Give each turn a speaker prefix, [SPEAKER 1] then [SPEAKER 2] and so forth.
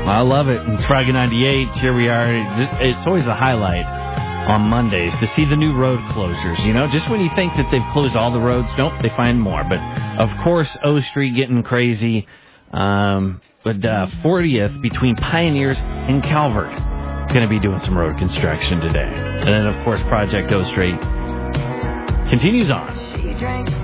[SPEAKER 1] I love it. It's Friday 98. Here we are. It's always a highlight on Mondays to see the new road closures. You know, just when you think that they've closed all the roads, nope, they find more. But, of course, O Street getting crazy. But 40th between Pioneers and Calvert going to be doing some road construction today. And then, of course, Project O Street continues on.